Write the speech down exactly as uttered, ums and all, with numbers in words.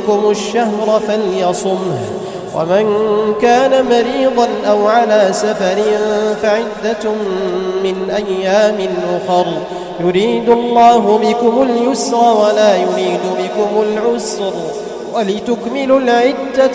منكم الشهر فليصمه، ومن كان مريضا أو على سفر فعدة من أيام أخر، يريد الله بكم اليسر ولا يريد بكم العسر، ولتكملوا العدة